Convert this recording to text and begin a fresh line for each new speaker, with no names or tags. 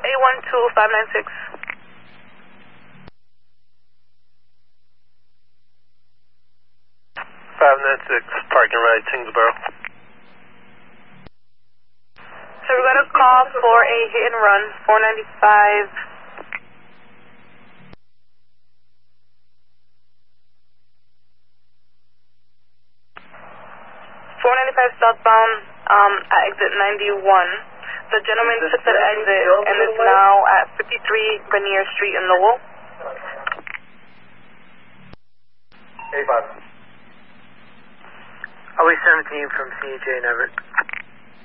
A12596.
596, parking right, Tyngsboro.
So we're going to call for a hit and run, 495. 495 southbound at exit 91. The gentleman took that exit and is now at 53 Grenier Street in Lowell.
A5. Always 17 from CJ in Everett.